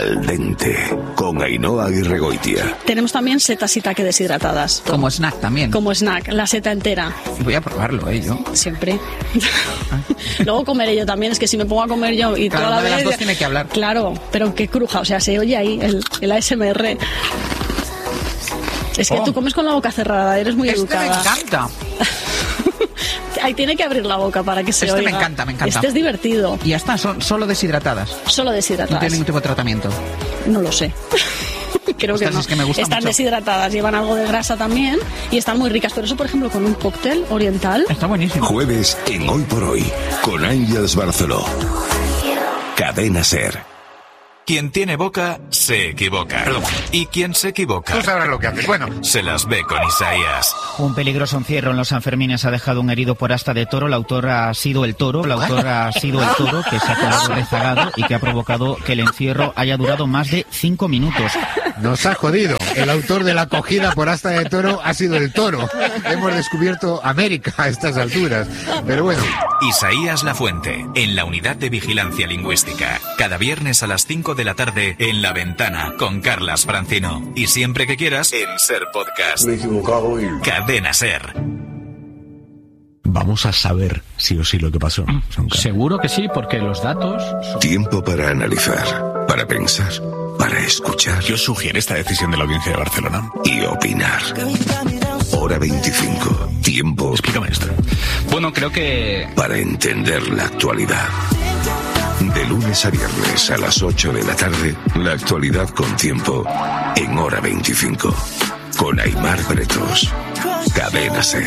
Al dente, con Ainhoa Aguirregoitia. Tenemos también setas shiitake deshidratadas. Como snack también. Como snack, la seta entera. Voy a probarlo, yo. Siempre. Luego comeré yo también, es que si me pongo a comer yo y claro, toda la vez... las dos tiene que hablar. Claro, pero que cruja, o sea, se oye ahí el ASMR. Es que tú comes con la boca cerrada, eres muy educada. Me encanta. Ahí tiene que abrir la boca para que se oiga. Me encanta. Este es divertido. Y ya está, son solo deshidratadas. Solo deshidratadas. No tiene ningún tipo de tratamiento. No lo sé. Creo que no. Es que me gusta están mucho. deshidratadas, llevan algo de grasa también y están muy ricas. Pero eso, por ejemplo, con un cóctel oriental. Está buenísimo. Jueves en Hoy por Hoy, con Ángeles Barceló. Cadena SER. Quien tiene boca, se equivoca. Y quien se equivoca... Tú sabrás lo que haces. Bueno, se las ve con Isaías. Un peligroso encierro en los Sanfermines ha dejado un herido por asta de toro. La autora ha sido el toro. La autora ha sido el toro que se ha quedado rezagado y que ha provocado que el encierro haya durado más de 5 minutos. Nos ha jodido. El autor de la cogida por asta de toro ha sido el toro. Hemos descubierto América a estas alturas. Pero bueno. Isaías Lafuente, en la Unidad de Vigilancia Lingüística. Cada viernes a las 5 de la tarde en La Ventana con Carlas Francino. Y siempre que quieras en SER Podcast. Me he equivocado y... Cadena SER. Vamos a saber sí o sí lo que pasó. Seguro que sí, porque los datos... Tiempo para analizar, para pensar, para escuchar. Yo sugiero esta decisión de la Audiencia de Barcelona. Y opinar. Hora 25. Tiempo... Explícame esto. Bueno, creo que... para entender la actualidad. De lunes a viernes a las 8 de la tarde, la actualidad con tiempo en Hora 25. Con Aimar Bretos. Cadena SER.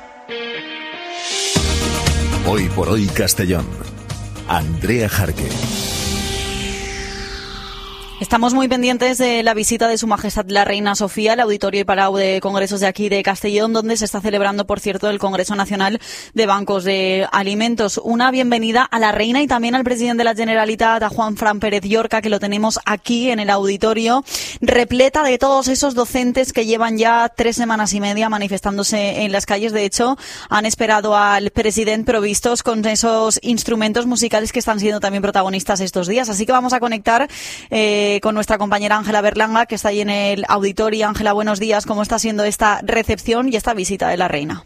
Hoy por Hoy Castellón. Andrea Jarque. Estamos muy pendientes de la visita de Su Majestad la Reina Sofía al Auditorio y Palau de Congresos de aquí de Castellón, donde se está celebrando, por cierto, el Congreso Nacional de Bancos de Alimentos. Una bienvenida a la Reina y también al presidente de la Generalitat, a Juanfran Pérez Llorca, que lo tenemos aquí en el auditorio, repleta de todos esos docentes que llevan ya 3 semanas y media manifestándose en las calles. De hecho, han esperado al presidente provistos con esos instrumentos musicales que están siendo también protagonistas estos días. Así que vamos a conectar con nuestra compañera Ángela Berlanga, que está ahí en el auditorio. Ángela, buenos días. ¿Cómo está siendo esta recepción y esta visita de la reina?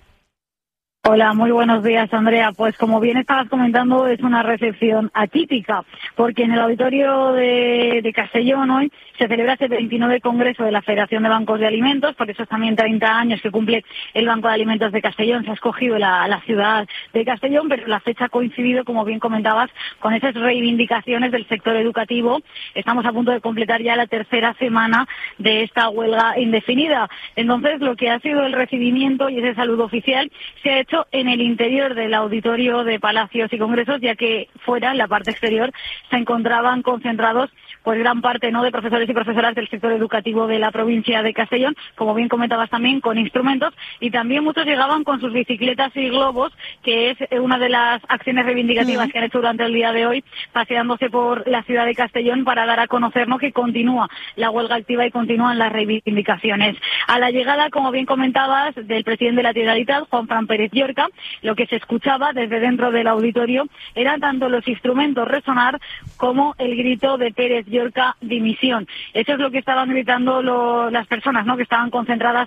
Hola, muy buenos días, Andrea. Pues como bien estabas comentando, es una recepción atípica, porque en el auditorio de Castellón hoy se celebra ese 29 Congreso de la Federación de Bancos de Alimentos, porque esos también 30 años que cumple el Banco de Alimentos de Castellón. Se ha escogido la ciudad de Castellón, pero la fecha ha coincidido, como bien comentabas, con esas reivindicaciones del sector educativo. Estamos a punto de completar ya la 3ª semana de esta huelga indefinida. Entonces, lo que ha sido el recibimiento y ese saludo oficial se ha hecho en el interior del auditorio de Palacios y Congresos, ya que fuera, en la parte exterior, se encontraban concentrados pues gran parte de profesores y profesoras del sector educativo de la provincia de Castellón, como bien comentabas también, con instrumentos, y también muchos llegaban con sus bicicletas y globos, que es una de las acciones reivindicativas que han hecho durante el día de hoy, paseándose por la ciudad de Castellón para dar a conocernos que continúa la huelga activa y continúan las reivindicaciones. A la llegada, como bien comentabas, del presidente de la Generalitat, Juanfran Pérez Llorca, lo que se escuchaba desde dentro del auditorio eran tanto los instrumentos resonar como el grito de Pérez Llorca, dimisión. Eso es lo que estaban gritando las personas, ¿no?, que estaban concentradas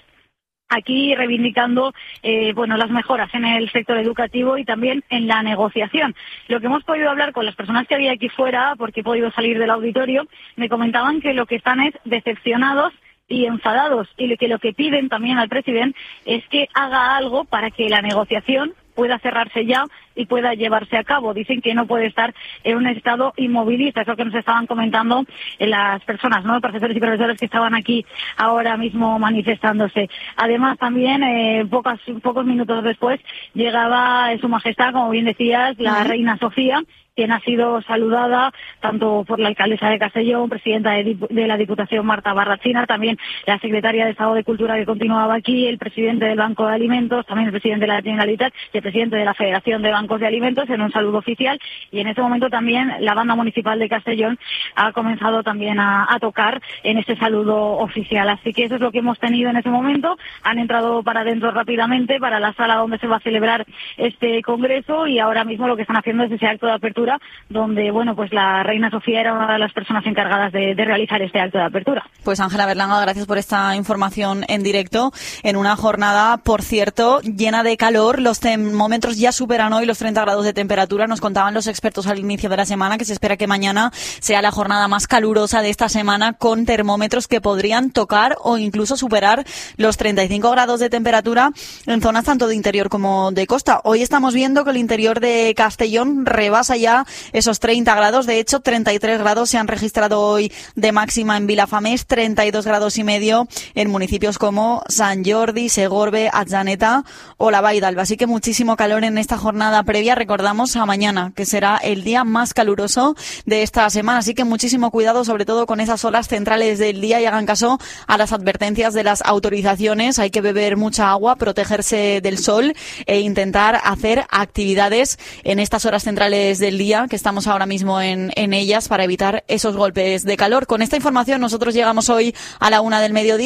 aquí reivindicando las mejoras en el sector educativo y también en la negociación. Lo que hemos podido hablar con las personas que había aquí fuera, porque he podido salir del auditorio, me comentaban que lo que están es decepcionados y enfadados, y que lo que piden también al presidente es que haga algo para que la negociación pueda cerrarse ya y pueda llevarse a cabo. Dicen que no puede estar en un estado inmovilista, es lo que nos estaban comentando las personas, ¿no?, profesores y profesoras que estaban aquí ahora mismo manifestándose. Además, también, pocos minutos después, llegaba Su Majestad, como bien decías, la Reina Sofía, quien ha sido saludada tanto por la alcaldesa de Castellón, presidenta de la Diputación Marta Barrachina, también la secretaria de Estado de Cultura que continuaba aquí, el presidente del Banco de Alimentos, también el presidente de la Generalitat y el presidente de la Federación de Bancos bancos de alimentos en un saludo oficial, y en ese momento también la banda municipal de Castellón ha comenzado también a tocar en ese saludo oficial. Así que eso es lo que hemos tenido en ese momento. Han entrado para adentro rápidamente, para la sala donde se va a celebrar este congreso, y ahora mismo lo que están haciendo es ese acto de apertura, donde, bueno, pues la reina Sofía era una de las personas encargadas de realizar este acto de apertura. Pues Ángela Berlanga, gracias por esta información en directo, en una jornada, por cierto, llena de calor. Los termómetros ya superan hoy los 30 grados de temperatura. Nos contaban los expertos al inicio de la semana que se espera que mañana sea la jornada más calurosa de esta semana, con termómetros que podrían tocar o incluso superar los 35 grados de temperatura en zonas tanto de interior como de costa. Hoy estamos viendo que el interior de Castellón rebasa ya esos 30 grados. De hecho, 33 grados se han registrado hoy de máxima en Vilafamés, 32 grados y medio en municipios como Sant Jordi, Segorbe, Atzeneta o la Vall d'Alba. Así que muchísimo calor en esta jornada previa. Recordamos a mañana, que será el día más caluroso de esta semana. Así que muchísimo cuidado, sobre todo con esas horas centrales del día, y hagan caso a las advertencias de las autorizaciones. Hay que beber mucha agua, protegerse del sol e intentar hacer actividades en estas horas centrales del día, que estamos ahora mismo en ellas, para evitar esos golpes de calor. Con esta información nosotros llegamos hoy a la 1 del mediodía.